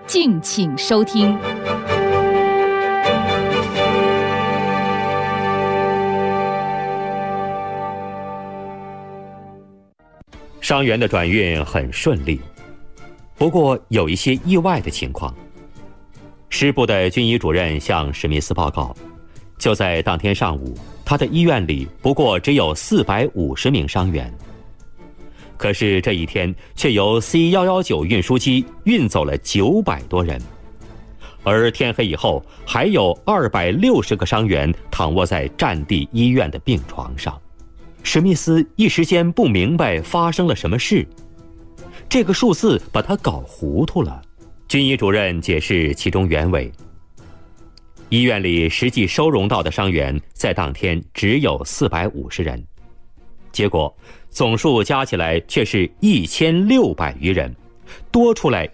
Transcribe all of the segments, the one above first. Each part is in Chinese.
敬请收听。 伤员的转运很顺利，不过有一些意外的情况。师部的军医主任向史密斯报告，就在当天上午，他的医院里不过只有450名伤员。可是这一天却由 C119 运输机运走了900多人，而天黑以后还有260个伤员躺卧在战地医院的病床上。史密斯一时间不明白发生了什么事，这个数字把他搞糊涂了。军医主任解释其中原委：医院里实际收容到的伤员在当天只有450人，结果总数加起来却是1600余人，多出来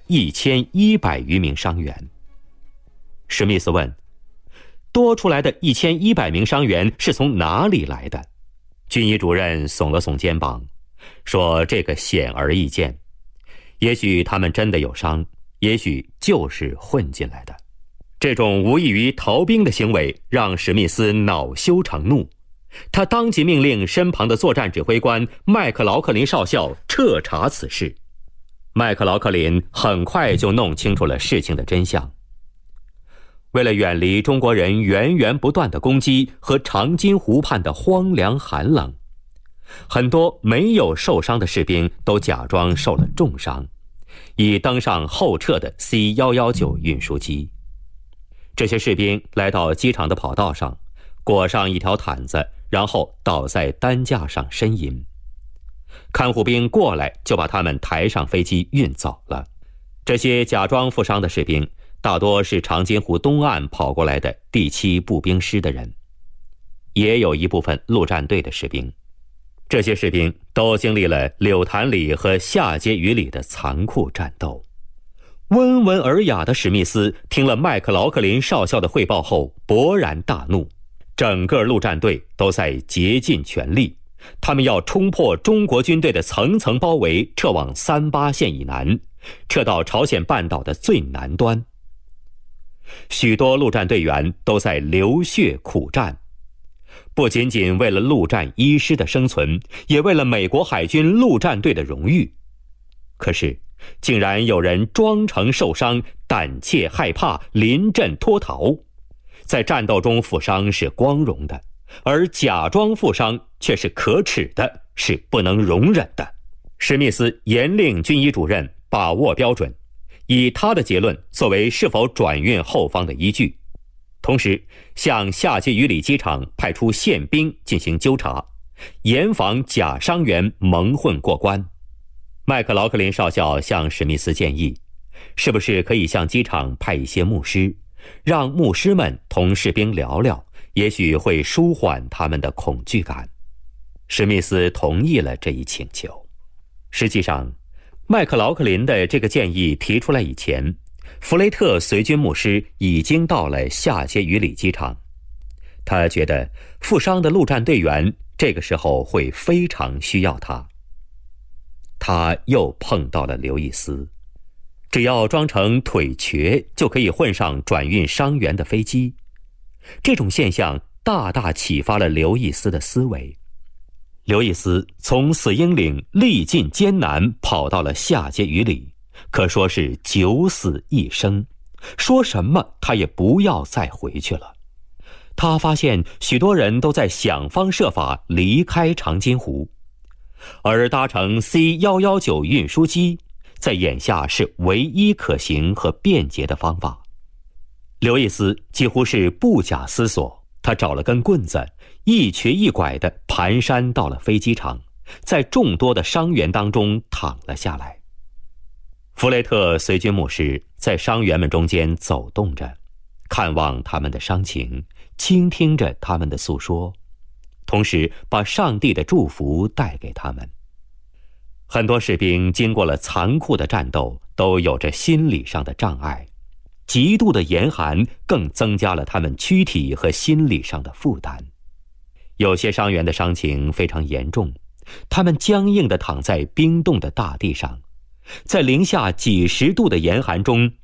1100余名伤员。史密斯问：多出来的1100名伤员是从哪里来的？军医主任耸了耸肩膀，说这个显而易见，也许他们真的有伤，也许就是混进来的。这种无异于逃兵的行为让史密斯恼羞成怒，他当即命令身旁的作战指挥官麦克劳克林少校彻查此事。麦克劳克林很快就弄清楚了事情的真相。为了远离中国人源源不断的攻击和长津湖畔的荒凉寒冷，很多没有受伤的士兵都假装受了重伤，以登上后撤的 C119 运输机。这些士兵来到机场的跑道上，裹上一条毯子，然后倒在担架上呻吟。看护兵过来就把他们抬上飞机运走了。这些假装负伤的士兵大多是长津湖东岸跑过来的第7步兵师的人，也有一部分陆战队的士兵。这些士兵都经历了柳潭里和下碣隅里的残酷战斗。温文尔雅的史密斯听了麦克劳克林少校的汇报后勃然大怒，整个陆战队都在竭尽全力，他们要冲破中国军队的层层包围，撤往38线以南，撤到朝鲜半岛的最南端。许多陆战队员都在流血苦战，不仅仅为了陆战医师的生存，也为了美国海军陆战队的荣誉。可是竟然有人装成受伤，胆怯害怕，临阵脱逃。在战斗中负伤是光荣的，而假装负伤却是可耻的，是不能容忍的。史密斯严令军医主任把握标准，以他的结论作为是否转运后方的依据，同时向下碣隅里机场派出宪兵进行纠察，严防假伤员蒙混过关。麦克劳克林少校向史密斯建议，是不是可以向机场派一些牧师，让牧师们同士兵聊聊，也许会舒缓他们的恐惧感。史密斯同意了这一请求。实际上，麦克劳克林的这个建议提出来以前，弗雷特随军牧师已经到了下碣隅里机场。他觉得负伤的陆战队员这个时候会非常需要他。他又碰到了刘易斯，只要装成腿瘸就可以混上转运伤员的飞机。这种现象大大启发了刘易斯的思维。刘易斯从死鹰岭历尽艰难跑到了下碣隅里，可说是九死一生，说什么他也不要再回去了。他发现许多人都在想方设法离开长津湖，而搭乘 C119 运输机在眼下是唯一可行和便捷的方法。刘易斯几乎是不假思索，他找了根棍子，一瘸一拐地蹒跚到了飞机场，在众多的伤员当中躺了下来。弗雷特随军牧师在伤员们中间走动着，看望他们的伤情，倾听着他们的诉说，同时把上帝的祝福带给他们。很多士兵经过了残酷的战斗，都有着心理上的障碍，极度的严寒更增加了他们躯体和心理上的负担。有些伤员的伤情非常严重，他们僵硬地躺在冰冻的大地上，在零下几十度的严寒中